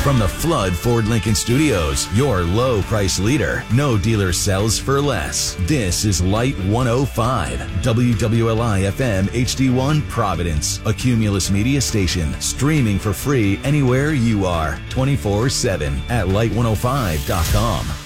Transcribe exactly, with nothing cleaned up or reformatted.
From the Flood Ford Lincoln Studios, your low price leader. No dealer sells for less. This is Light one oh five, W W L I F M H D one Providence, a Cumulus media station, streaming for free anywhere you are, twenty-four seven at light one oh five dot com.